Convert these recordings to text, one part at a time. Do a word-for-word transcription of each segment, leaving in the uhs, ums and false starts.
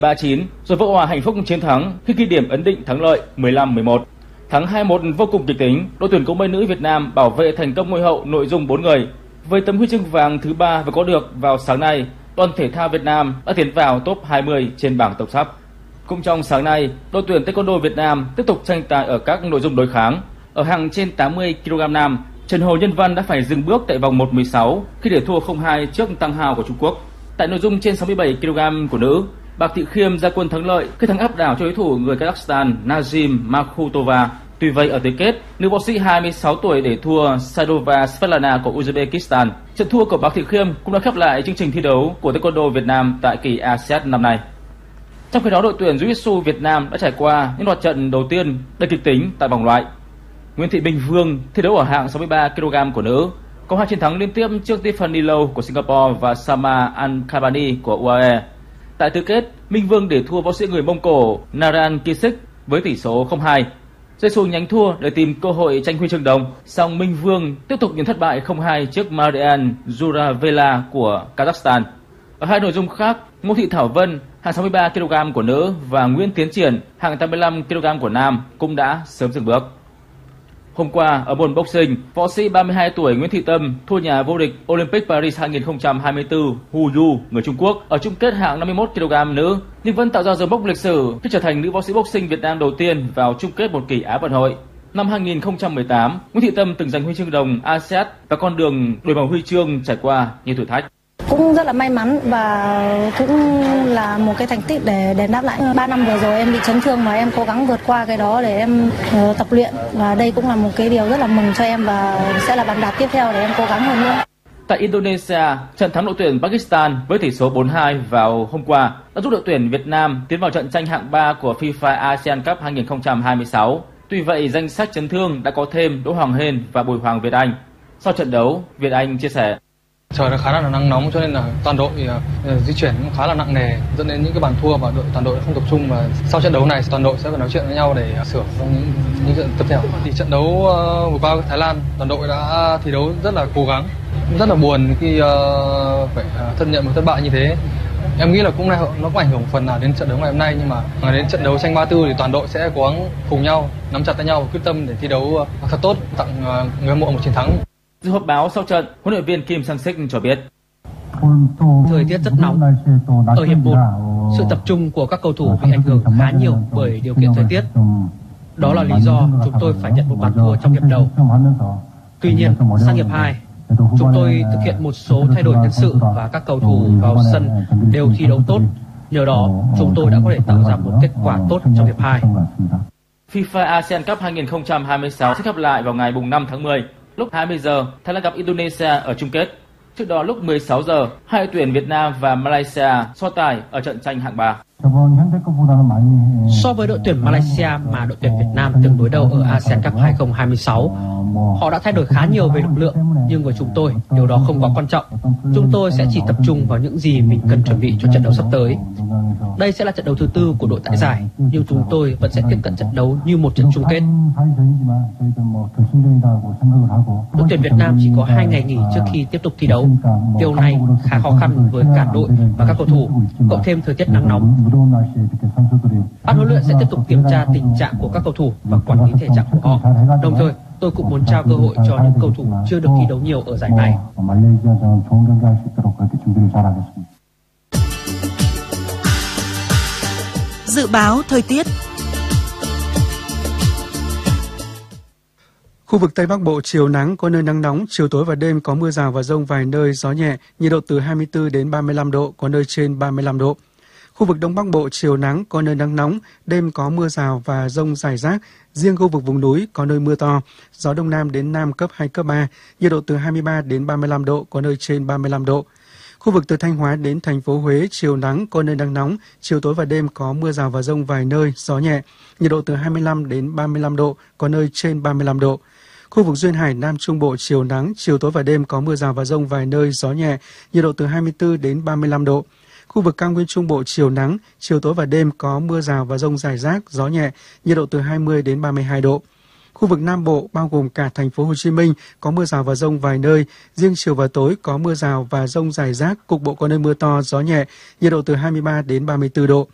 ba chín rồi vỡ hòa hạnh phúc chiến thắng khi ghi điểm ấn định thắng lợi mười lăm mười một. Thắng hai một vô cùng kịch tính, đội tuyển cầu mây nữ Việt Nam bảo vệ thành công ngôi hậu nội dung bốn người. Với tấm huy chương vàng thứ ba vừa có được vào sáng nay, đoàn thể thao Việt Nam đã tiến vào top hai mươi trên bảng tổng sắp. Cũng trong sáng nay, đội tuyển Taekwondo Việt Nam tiếp tục tranh tài ở các nội dung đối kháng. Ở hạng trên tám mươi ki lô gam nam, Trần Hồ Nhân Văn đã phải dừng bước tại vòng một mười sáu khi để thua không hai trước Tăng Hào của Trung Quốc. Tại nội dung trên sáu mươi bảy ki lô gam của nữ, Bạc Thị Khiêm ra quân thắng lợi khi thắng áp đảo cho đối thủ người Kazakhstan Nazim Makhutova. Tuy vậy ở tứ kết, nữ võ sĩ hai mươi sáu tuổi để thua Sadova Svetlana của Uzbekistan. Trận thua của Bạc Thị Khiêm cũng đã khép lại chương trình thi đấu của Taekwondo Việt Nam tại kỳ a sê an năm nay. Trong khi đó, đội tuyển Jiu-Jitsu Việt Nam đã trải qua những loạt trận đầu tiên đầy kịch tính tại vòng loại. Nguyễn Thị Bình Phương thi đấu ở hạng sáu mươi ba ki lô gam của nữ, có hai chiến thắng liên tiếp trước Tiffany Low của Singapore và Sama Al-Khabani của u a e. Tại tứ kết, Minh Vương để thua võ sĩ người Mông Cổ Naran Kisik với tỷ số không hai. Rơi xuống nhánh thua để tìm cơ hội tranh huy chương đồng, song Minh Vương tiếp tục nhận thất bại không hai trước Marian Juravela của Kazakhstan. Ở hai nội dung khác, Ngô Thị Thảo Vân hạng sáu mươi ba ki lô gam của nữ và Nguyễn Tiến Triển hạng tám mươi lăm ki lô gam của nam cũng đã sớm dừng bước. Hôm qua ở môn boxing, võ sĩ ba mươi hai tuổi Nguyễn Thị Tâm thua nhà vô địch Olympic Paris hai không hai tư Hu Yu người Trung Quốc ở chung kết hạng năm mươi mốt ki lô gam nữ, nhưng vẫn tạo ra dấu mốc lịch sử khi trở thành nữ võ sĩ boxing Việt Nam đầu tiên vào chung kết một kỳ Á vận hội. Năm hai không một tám, Nguyễn Thị Tâm từng giành huy chương đồng a sê an và con đường đổi màu huy chương trải qua nhiều thử thách. Cũng rất là may mắn và cũng là một cái thành tích để đền đáp lại. Ba năm vừa rồi em bị chấn thương mà em cố gắng vượt qua cái đó để em uh, tập luyện, và đây cũng là một cái điều rất là mừng cho em và sẽ là bàn đạp tiếp theo để em cố gắng hơn nữa. Tại Indonesia, trận thắng đội tuyển Pakistan với tỷ số bốn hai vào hôm qua đã giúp đội tuyển Việt Nam tiến vào trận tranh hạng ba của FIFA ASEAN Cup hai không hai sáu. Tuy vậy, danh sách chấn thương đã có thêm Đỗ Hoàng Hên và Bùi Hoàng Việt Anh. Sau trận đấu, Việt Anh chia sẻ: Trời nó khá là nắng nóng cho nên là toàn đội uh, di chuyển cũng khá là nặng nề, dẫn đến những cái bàn thua và đội toàn đội không tập trung, và sau trận đấu này toàn đội sẽ phải nói chuyện với nhau để uh, sửa trong những những trận tiếp theo. Thì trận đấu uh, vừa qua với Thái Lan, toàn đội đã thi đấu rất là cố gắng, rất là buồn khi uh, phải uh, thân nhận một thất bại như thế. Em nghĩ là cũng là nó có ảnh hưởng phần nào đến trận đấu ngày hôm nay, nhưng mà đến trận đấu tranh ba tư thì toàn đội sẽ cố gắng cùng nhau nắm chặt tay nhau và quyết tâm để thi đấu uh, thật tốt, tặng uh, người hâm mộ một chiến thắng. Dự họp báo sau trận, huấn luyện viên Kim Sang-sik cho biết: Thời tiết rất nóng. Ở hiệp một, sự tập trung của các cầu thủ bị ảnh hưởng khá nhiều bởi điều kiện thời tiết. Đó là lý do chúng tôi phải nhận một bàn thua trong hiệp đầu. Tuy nhiên, sang hiệp hai, chúng tôi thực hiện một số thay đổi nhân sự và các cầu thủ vào sân đều thi đấu tốt. Nhờ đó, chúng tôi đã có thể tạo ra một kết quả tốt trong hiệp hai. FIFA ASEAN Cup hai không hai sáu sẽ khép lại vào ngày năm tháng mười. Lúc hai mươi giờ, Thái Lan gặp Indonesia ở chung kết. Trước đó lúc mười sáu giờ, hai đội tuyển Việt Nam và Malaysia so tài ở trận tranh hạng ba. So với đội tuyển Malaysia mà đội tuyển Việt Nam từng đối đầu ở ASEAN Cup hai không hai sáu, họ đã thay đổi khá nhiều về lực lượng, nhưng với chúng tôi, điều đó không quá quan trọng. Chúng tôi sẽ chỉ tập trung vào những gì mình cần chuẩn bị cho trận đấu sắp tới. Đây sẽ là trận đấu thứ tư của đội tại giải, nhưng chúng tôi vẫn sẽ tiếp cận trận đấu như một trận chung kết. Đội tuyển Việt Nam chỉ có hai ngày nghỉ trước khi tiếp tục thi đấu. Điều này khá khó khăn với cả đội và các cầu thủ, cộng thêm thời tiết nắng nóng. Ban huấn luyện sẽ tiếp tục kiểm tra tình trạng của các cầu thủ và quản lý thể trạng của họ. Đồng thời, tôi cũng muốn trao cơ hội cho những cầu thủ chưa được thi đấu nhiều ở giải này. Dự báo thời tiết. Khu vực Tây Bắc Bộ chiều nắng, có nơi nắng nóng, chiều tối và đêm có mưa rào và dông vài nơi, gió nhẹ, nhiệt độ từ hai mươi tư đến ba mươi lăm độ, có nơi trên ba mươi lăm độ. Khu vực Đông Bắc Bộ chiều nắng, có nơi nắng nóng, đêm có mưa rào và dông rải rác, riêng khu vực vùng núi có nơi mưa to, gió Đông Nam đến Nam cấp hai, cấp ba, nhiệt độ từ hai mươi ba đến ba mươi lăm độ, có nơi trên ba mươi lăm độ. Khu vực từ Thanh Hóa đến thành phố Huế chiều nắng, có nơi nắng nóng, chiều tối và đêm có mưa rào và dông vài nơi, gió nhẹ, nhiệt độ từ hai mươi lăm đến ba mươi lăm độ, có nơi trên ba mươi lăm độ. Khu vực Duyên Hải Nam Trung Bộ chiều nắng, chiều tối và đêm có mưa rào và dông vài nơi, gió nhẹ, nhiệt độ từ hai mươi tư đến ba mươi lăm độ. Khu vực Cao Nguyên Trung Bộ chiều nắng, chiều tối và đêm có mưa rào và dông rải rác, gió nhẹ, nhiệt độ từ hai mươi đến ba mươi hai độ. Khu vực Nam Bộ bao gồm cả thành phố Hồ Chí Minh có mưa rào và dông vài nơi, riêng chiều và tối có mưa rào và dông rải rác, cục bộ có nơi mưa to, gió nhẹ, nhiệt độ từ hai mươi ba đến ba mươi tư độ.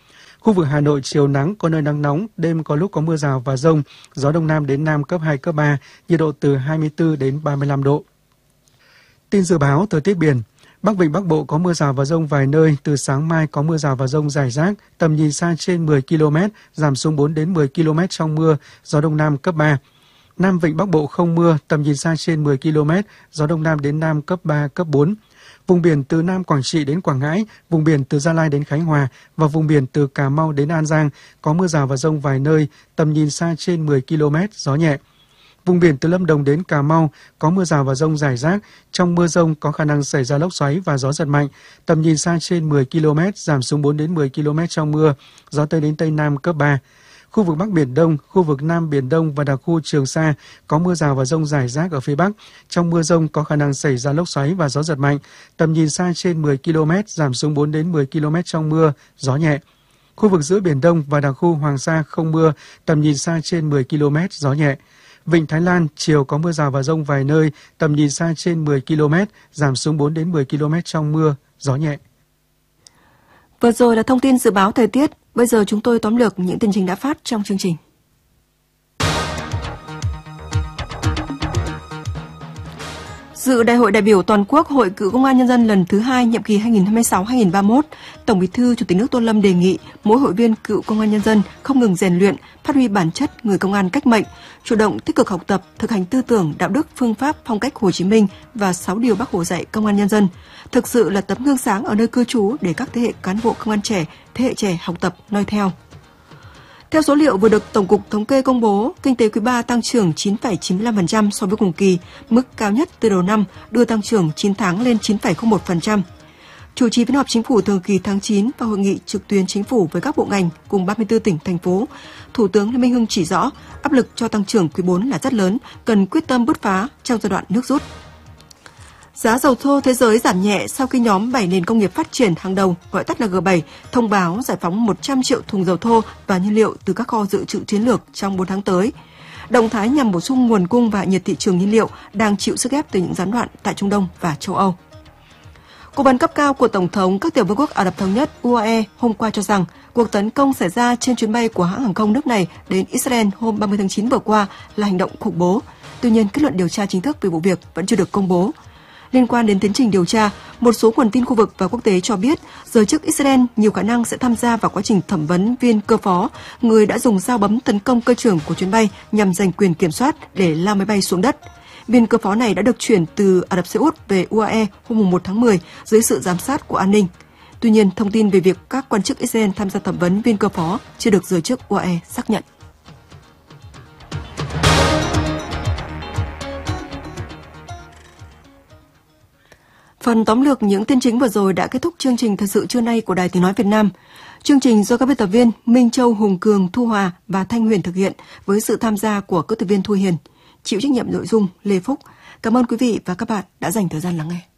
Khu vực Hà Nội chiều nắng, có nơi nắng nóng, đêm có lúc có mưa rào và dông, gió đông nam đến nam cấp hai, cấp ba, nhiệt độ từ hai mươi tư đến ba mươi lăm độ. Tin dự báo thời tiết biển. Bắc Vịnh Bắc Bộ có mưa rào và dông vài nơi, từ sáng mai có mưa rào và dông rải rác, tầm nhìn xa trên mười ki lô mét, giảm xuống bốn đến mười ki lô mét trong mưa, gió đông nam cấp ba. Nam Vịnh Bắc Bộ không mưa, tầm nhìn xa trên mười ki lô mét, gió đông nam đến nam cấp ba, cấp bốn. Vùng biển từ Nam Quảng Trị đến Quảng Ngãi, vùng biển từ Gia Lai đến Khánh Hòa và vùng biển từ Cà Mau đến An Giang có mưa rào và dông vài nơi, tầm nhìn xa trên mười ki lô mét, gió nhẹ. Vùng biển từ Lâm Đồng đến Cà Mau có mưa rào và dông rải rác, trong mưa dông có khả năng xảy ra lốc xoáy và gió giật mạnh, tầm nhìn xa trên mười ki lô mét, giảm xuống bốn đến mười ki lô mét trong mưa, gió Tây đến Tây Nam cấp ba. Khu vực Bắc Biển Đông, khu vực Nam Biển Đông và đặc khu Trường Sa có mưa rào và dông rải rác ở phía Bắc. Trong mưa dông có khả năng xảy ra lốc xoáy và gió giật mạnh, tầm nhìn xa trên mười ki lô mét, giảm xuống bốn đến mười ki lô mét trong mưa, gió nhẹ. Khu vực giữa Biển Đông và đặc khu Hoàng Sa không mưa, tầm nhìn xa trên mười ki lô mét, gió nhẹ. Vịnh Thái Lan, chiều có mưa rào và dông vài nơi, tầm nhìn xa trên mười ki lô mét, giảm xuống bốn đến mười ki lô mét trong mưa, gió nhẹ. Vừa rồi là thông tin dự báo thời tiết. Bây giờ chúng tôi tóm lược những tin chính đã phát trong chương trình. Dự Đại hội đại biểu toàn quốc Hội Cựu Công an Nhân dân lần thứ hai nhiệm kỳ hai nghìn không trăm hai mươi sáu đến hai nghìn không trăm ba mươi mốt, Tổng Bí thư Chủ tịch nước Tô Lâm đề nghị mỗi hội viên cựu công an nhân dân không ngừng rèn luyện, phát huy bản chất người công an cách mệnh, chủ động tích cực học tập, thực hành tư tưởng, đạo đức, phương pháp, phong cách Hồ Chí Minh và sáu điều Bác Hồ dạy công an nhân dân, thực sự là tấm gương sáng ở nơi cư trú để các thế hệ cán bộ công an trẻ, thế hệ trẻ học tập, noi theo. Theo số liệu vừa được Tổng cục Thống kê công bố, kinh tế quý ba tăng trưởng chín phẩy chín mươi lăm phần trăm so với cùng kỳ, mức cao nhất từ đầu năm, đưa tăng trưởng chín tháng lên chín phẩy không một phần trăm. Chủ trì phiên họp chính phủ thường kỳ tháng chín và hội nghị trực tuyến chính phủ với các bộ ngành cùng ba mươi tư tỉnh, thành phố, Thủ tướng Lê Minh Hưng chỉ rõ áp lực cho tăng trưởng quý bốn là rất lớn, cần quyết tâm bứt phá trong giai đoạn nước rút. Giá dầu thô thế giới giảm nhẹ sau khi nhóm bảy nền công nghiệp phát triển hàng đầu, gọi tắt là G bảy, thông báo giải phóng một trăm triệu thùng dầu thô và nhiên liệu từ các kho dự trữ chiến lược trong bốn tháng tới. Động thái nhằm bổ sung nguồn cung và nhiệt thị trường nhiên liệu đang chịu sức ép từ những gián đoạn tại Trung Đông và châu Âu. Cố vấn cấp cao của Tổng thống các tiểu vương quốc Ả Rập Thống Nhất U A E hôm qua cho rằng cuộc tấn công xảy ra trên chuyến bay của hãng hàng không nước này đến Israel hôm ba mươi tháng chín vừa qua là hành động khủng bố. Tuy nhiên, kết luận điều tra chính thức về vụ việc vẫn chưa được công bố. Liên quan đến tiến trình điều tra, một số nguồn tin khu vực và quốc tế cho biết giới chức Israel nhiều khả năng sẽ tham gia vào quá trình thẩm vấn viên cơ phó, người đã dùng dao bấm tấn công cơ trưởng của chuyến bay nhằm giành quyền kiểm soát để lao máy bay xuống đất. Viên cơ phó này đã được chuyển từ Ả Rập Xê Út về U A E hôm một tháng mười dưới sự giám sát của an ninh. Tuy nhiên, thông tin về việc các quan chức Israel tham gia thẩm vấn viên cơ phó chưa được giới chức U A E xác nhận. Phần tóm lược những tin chính vừa rồi đã kết thúc chương trình Thời sự trưa nay của Đài Tiếng nói Việt Nam. Chương trình do các biên tập viên Minh Châu, Hùng Cường, Thu Hòa và Thanh Huyền thực hiện với sự tham gia của kỹ thuật viên Thu Hiền. Chịu trách nhiệm nội dung Lê Phúc. Cảm ơn quý vị và các bạn đã dành thời gian lắng nghe.